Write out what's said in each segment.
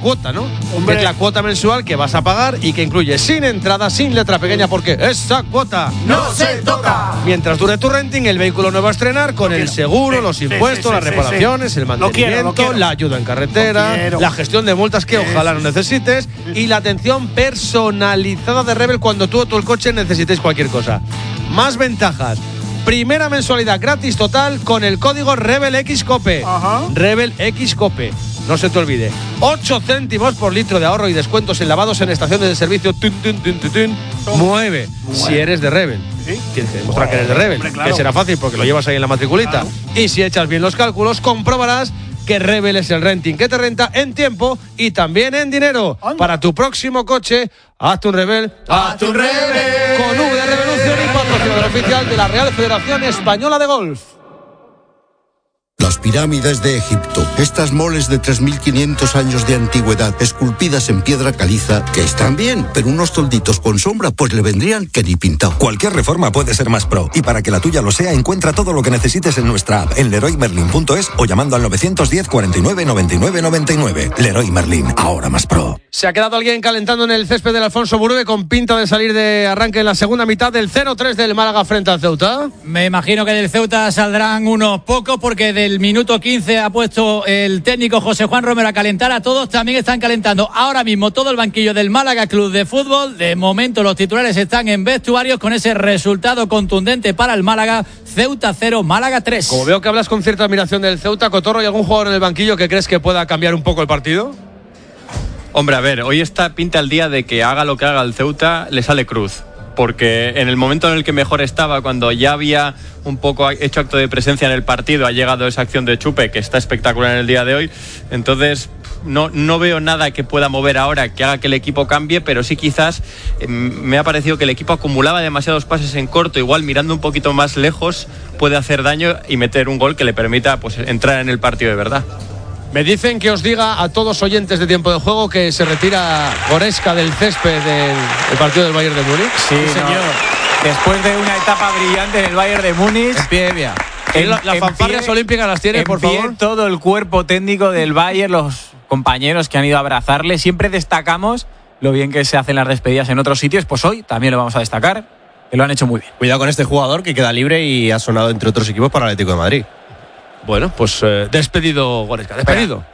cuota, ¿no? Hombre. Que es la cuota mensual que vas a pagar y que incluye sin entrada, sin letra pequeña, porque esa cuota ¡no se toca! mientras dure tu renting, el vehículo nuevo a estrenar con el seguro, los impuestos, las reparaciones, el mantenimiento, Lo quiero. la ayuda en carretera, la gestión de multas que ojalá no necesites y la atención personalizada de Rebel cuando tú o tu el coche necesitéis cualquier cosa. Más ventajas. Primera mensualidad gratis total con el código RebelXCOPE. RebelXCOPE. No se te olvide. 8 céntimos por litro de ahorro y descuentos en lavados en estaciones de servicio. Mueve. Si eres de Rebel. ¿Sí? Tienes que demostrar que eres de Rebel. Hombre, claro. Que será fácil porque lo llevas ahí en la matriculita. Claro. Y si echas bien los cálculos, comprobarás que Rebel es el renting que te renta en tiempo y también en dinero. Anda. Para tu próximo coche, hazte un Rebel. ¡Hazte un Rebel! Con V de Revolución y patrocinador oficial de la Real Federación Española de Golf. Las pirámides de Egipto, estas moles de 3.500 años de antigüedad, esculpidas en piedra caliza, que están bien, pero unos tolditos con sombra, pues le vendrían que ni pintado. Cualquier reforma puede ser más pro, y para que la tuya lo sea, encuentra todo lo que necesites en nuestra app, en LeroyMerlin.es o llamando al 910 49 99 99. Leroy Merlin, ahora más pro. Se ha quedado alguien calentando en el césped del Alfonso Burube con pinta de salir de arranque en la segunda mitad del 0-3 del Málaga frente al Ceuta. Me imagino que del Ceuta saldrán unos pocos porque del minuto 15 ha puesto el técnico José Juan Romero a calentar a todos. También están calentando ahora mismo todo el banquillo del Málaga Club de Fútbol. De momento los titulares están en vestuarios con ese resultado contundente para el Málaga. Ceuta 0, Málaga 3. Como veo que hablas con cierta admiración del Ceuta, Cotorro, ¿hay algún jugador en el banquillo que crees que pueda cambiar un poco el partido? Hombre, a ver, hoy está pinta el día de que haga lo que haga el Ceuta, le sale cruz. Porque en el momento en el que mejor estaba, cuando ya había un poco hecho acto de presencia en el partido, ha llegado esa acción de Chupe, que está espectacular en el día de hoy. Entonces, no veo nada que pueda mover ahora que haga que el equipo cambie, pero sí quizás me ha parecido que el equipo acumulaba demasiados pases en corto, igual mirando un poquito más lejos puede hacer daño y meter un gol que le permita pues entrar en el partido de verdad. Me dicen que os diga a todos oyentes de Tiempo de Juego que se retira Goretzka del césped del partido del Bayern de Múnich. Sí, señor. Después de una etapa brillante en el Bayern de Múnich. En pie, via. Las fanfarrias olímpicas las tiene, por favor. Todo el cuerpo técnico del Bayern, los compañeros que han ido a abrazarle. Siempre destacamos lo bien que se hacen las despedidas en otros sitios. Pues hoy también lo vamos a destacar, que lo han hecho muy bien. Cuidado con este jugador que queda libre y ha sonado entre otros equipos para el Atlético de Madrid. Bueno, pues despedido Goretzka, despedido.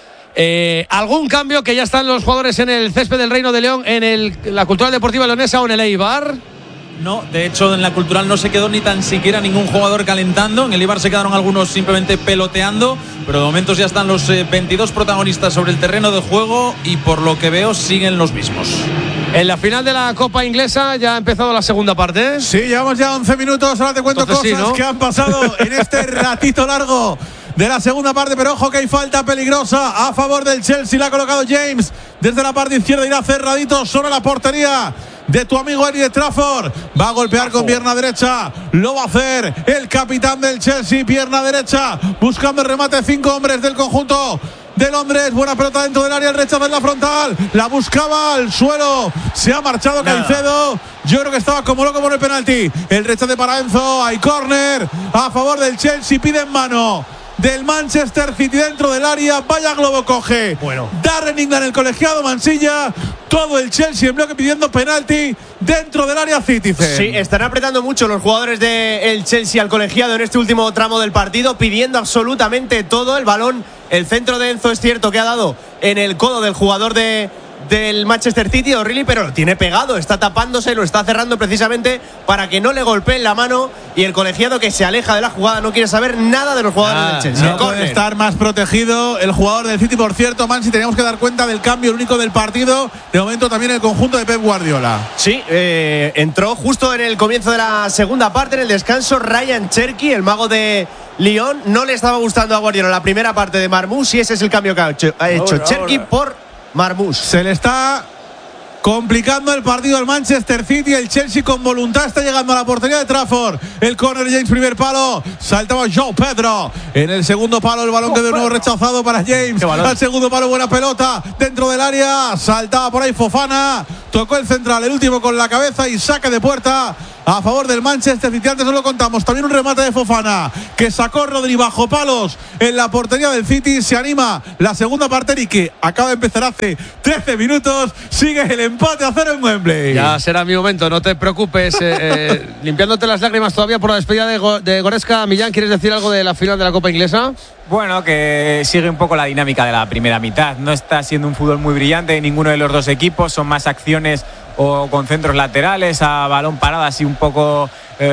¿Algún cambio que ya están los jugadores en el césped del Reino de León, en la Cultural Deportiva Leonesa o en el Eibar? No, de hecho en la Cultural no se quedó ni tan siquiera ningún jugador calentando. En el Eibar se quedaron algunos simplemente peloteando, pero de momento ya están los 22 protagonistas sobre el terreno de juego y por lo que veo siguen los mismos. En la final de la Copa Inglesa ya ha empezado la segunda parte. Sí, llevamos ya 11 minutos. Ahora te cuento entonces, cosas sí, ¿no? que han pasado en este ratito largo de la segunda parte, pero ojo que hay falta peligrosa a favor del Chelsea. La ha colocado James desde la parte izquierda, irá cerradito sobre la portería de tu amigo Eric Trafford. Va a golpear con pierna derecha. Lo va a hacer el capitán del Chelsea. Pierna derecha, buscando el remate. 5 hombres del conjunto de Londres. Buena pelota dentro del área. El rechazo en la frontal. La buscaba al suelo. Se ha marchado Caicedo. Yo creo que estaba como loco por el penalti. El rechace para Enzo. Hay córner a favor del Chelsea. Pide en mano del Manchester City dentro del área. Vaya globo coge. Bueno. Darren England, el colegiado Mansilla. Todo el Chelsea en bloque pidiendo penalti dentro del área Citizen. Sí, están apretando mucho los jugadores del Chelsea al colegiado en este último tramo del partido, pidiendo absolutamente todo. El balón, el centro de Enzo es cierto que ha dado en el codo del jugador del Manchester City, O'Reilly, pero lo tiene pegado, está tapándose, lo está cerrando precisamente para que no le golpeen la mano, y el colegiado que se aleja de la jugada no quiere saber nada de los jugadores del Chelsea. No puede estar más protegido el jugador del City. Por cierto, Mansi, teníamos que dar cuenta del cambio único del partido. De momento también el conjunto de Pep Guardiola. Sí, entró justo en el comienzo de la segunda parte, en el descanso, Ryan Cherki, el mago de Lyon. No le estaba gustando a Guardiola la primera parte de Marmoush y ese es el cambio que ha hecho Cherki por Marmoush. Se le está complicando el partido al Manchester City. El Chelsea con voluntad está llegando a la portería de Trafford. El córner, James, primer palo. Saltaba João Pedro. En el segundo palo el balón que de nuevo rechazado para James. Al segundo palo, buena pelota dentro del área. Saltaba por ahí Fofana. Tocó el central, el último con la cabeza y saque de puerta a favor del Manchester City. Antes os lo contamos, también un remate de Fofana que sacó Rodri bajo palos en la portería del City. Se anima la segunda parte y que acaba de empezar hace 13 minutos. Sigue el empate a 0 en Wembley. Ya será mi momento, no te preocupes. Limpiándote las lágrimas todavía por la despedida de Goretzka. Millán, ¿quieres decir algo de la final de la Copa Inglesa? Bueno, que sigue un poco la dinámica de la primera mitad. No está siendo un fútbol muy brillante en ninguno de los dos equipos. Son más acciones o con centros laterales a balón parado, así un poco,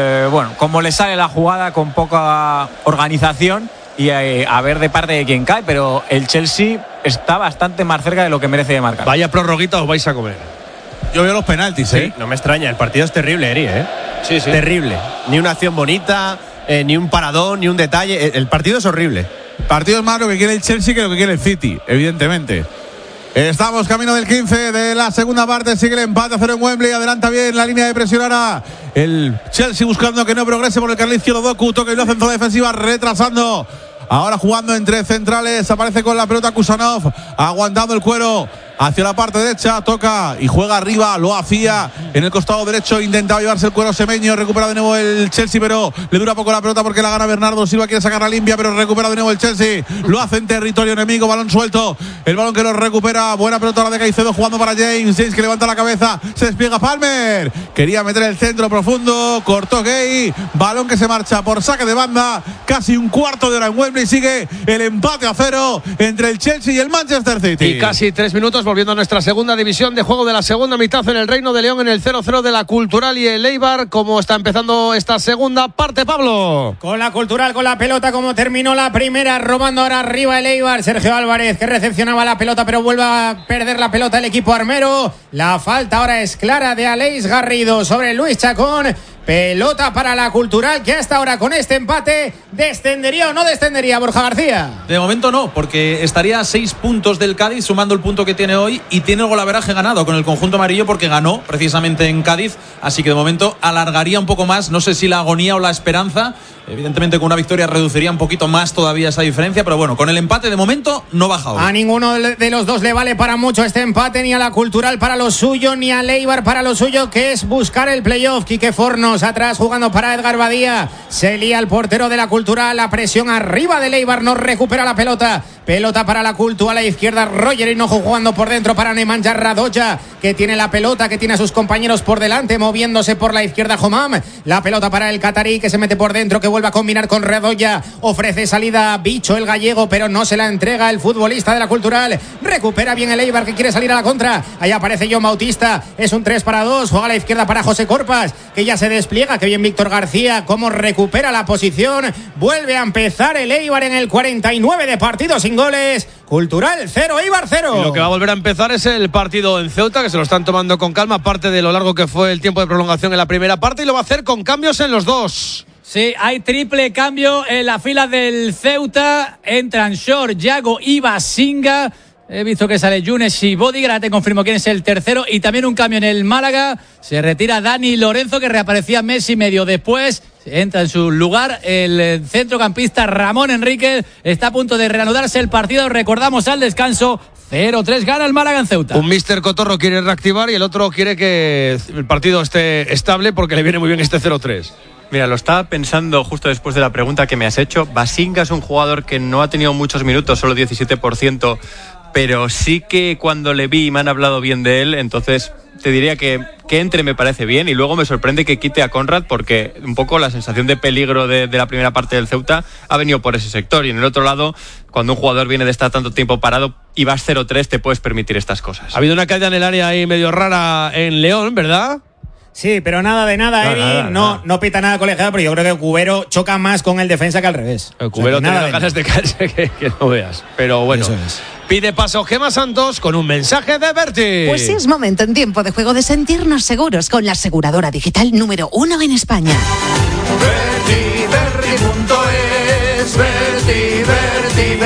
como le sale la jugada, con poca organización y a ver de parte de quién cae. Pero el Chelsea está bastante más cerca de lo que merece de marcar. Vaya prorroguita os vais a comer. Yo veo los penaltis, Sí, no me extraña. El partido es terrible, Eri, Sí, sí. Terrible. Ni una acción bonita, ni un paradón, ni un detalle. El partido es horrible. El partido es más lo que quiere el Chelsea que lo que quiere el City, evidentemente. Estamos camino del 15 de la segunda parte. Sigue el empate a 0 en Wembley. Adelanta bien la línea de presión ahora el Chelsea, buscando que no progrese por el carril izquierdo. Doku toca y lo hace en zona defensiva, retrasando. Ahora jugando entre centrales, aparece con la pelota Kusanov, aguantando el cuero hacia la parte derecha, toca y juega arriba, lo hacía en el costado derecho, intentaba llevarse el cuero Semeño, recupera de nuevo el Chelsea, pero le dura poco la pelota porque la gana Bernardo Silva, quiere sacarla limpia, pero recupera de nuevo el Chelsea, lo hace en territorio enemigo, balón suelto, el balón que lo recupera, buena pelota la de Caicedo jugando para James que levanta la cabeza, se despliega Palmer, quería meter el centro profundo, cortó Gay, balón que se marcha por saque de banda, casi un cuarto de hora en Wembley, sigue el empate a 0 entre el Chelsea y el Manchester City. Y casi 3 minutos volviendo a nuestra segunda división de juego de la segunda mitad en el Reino de León, en el 0-0 de la Cultural y el Eibar. ¿Cómo está empezando esta segunda parte, Pablo? Con la Cultural, con la pelota, como terminó la primera, robando ahora arriba el Eibar. Sergio Álvarez, que recepcionaba la pelota, pero vuelve a perder la pelota el equipo armero. La falta ahora es clara de Aleix Garrido sobre Luis Chacón. Pelota para la Cultural, que hasta ahora con este empate ¿descendería o no descendería, Borja García? De momento no, porque estaría a 6 puntos del Cádiz, sumando el punto que tiene hoy, y tiene el golaveraje ganado con el conjunto amarillo porque ganó precisamente en Cádiz, así que de momento alargaría un poco más, no sé si la agonía o la esperanza. Evidentemente con una victoria reduciría un poquito más todavía esa diferencia, pero bueno, con el empate de momento no baja hoy. A ninguno de los dos le vale para mucho este empate, ni a la Cultural para lo suyo, ni a Eibar para lo suyo, que es buscar el playoff. Quique Fornos atrás jugando para Edgar Badía, se lía el portero de la Cultural, la presión arriba del Eibar, no recupera la pelota. Pelota para la Cultural a la izquierda, Roger Hinojo jugando por dentro para Nemanja Radoja, que tiene la pelota, que tiene a sus compañeros por delante, moviéndose por la izquierda Homam. La pelota para el catarí, que se mete por dentro, que vuelve a combinar con Radoja, ofrece salida Bicho el gallego, pero no se la entrega el futbolista de la Cultural. Recupera bien el Eibar, que quiere salir a la contra. Ahí aparece John Bautista, es un 3-2, juega a la izquierda para José Corpas, que ya se despliega, que bien Víctor García, cómo recupera la posición. Vuelve a empezar el Eibar en el 49 de partido sin goles. Cultural 0, Eibar 0. Y lo que va a volver a empezar es el partido en Ceuta, que se lo están tomando con calma, aparte de lo largo que fue el tiempo de prolongación en la primera parte, y lo va a hacer con cambios en los dos. Sí, hay triple cambio en la fila del Ceuta. Entran Shore, Yago y Basinga. He visto que sale Yunes y Bodiger, ahora te confirmo quién es el tercero. Y también un cambio en el Málaga. Se retira Dani Lorenzo, que reaparecía mes y medio después. Entra en su lugar el centrocampista Ramón Enríquez. Está a punto de reanudarse el partido. Recordamos al descanso. 0-3 gana el Málaga en Ceuta. Un Mister Cotorro quiere reactivar y el otro quiere que el partido esté estable porque le viene muy bien este 0-3. Mira, lo estaba pensando justo después de la pregunta que me has hecho. Basinga es un jugador que no ha tenido muchos minutos, solo 17%, pero sí que cuando le vi me han hablado bien de él, entonces te diría que entre me parece bien, y luego me sorprende que quite a Conrad porque un poco la sensación de peligro de la primera parte del Ceuta ha venido por ese sector, y en el otro lado, cuando un jugador viene de estar tanto tiempo parado y vas 0-3, te puedes permitir estas cosas. Ha habido una caída en el área ahí medio rara en León, ¿verdad? Sí, pero nada de nada, Eri. No pita nada colegiado, pero yo creo que Cubero choca más con el defensa que al revés. El Cubero tiene las ganas de caerse que no veas. Pero bueno, pide paso Gemma Santos con un mensaje de Berti. Pues sí, es momento en tiempo de juego de sentirnos seguros con la aseguradora digital número 1 en España. Berti, Berti.es, Berti, Berti, Berti.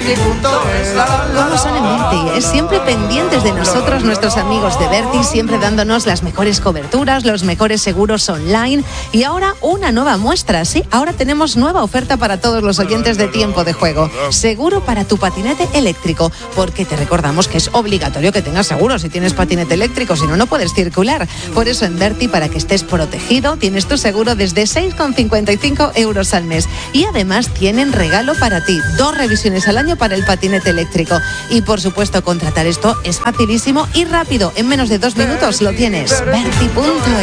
¿Cómo son en Berti? Siempre pendientes de nosotros, nuestros amigos de Berti, siempre dándonos las mejores coberturas, los mejores seguros online. Y ahora una nueva muestra, sí, ahora tenemos nueva oferta para todos los oyentes de Tiempo de Juego. Seguro para tu patinete eléctrico, porque te recordamos que es obligatorio que tengas seguro si tienes patinete eléctrico, si no, no puedes circular. Por eso en Berti, para que estés protegido, tienes tu seguro desde 6,55 € al mes. Y además tienen regalo para ti, 2 revisiones al año para el patinete eléctrico. Y por supuesto, contratar esto es facilísimo y rápido. En menos de 2 minutos lo tienes. Berti.es.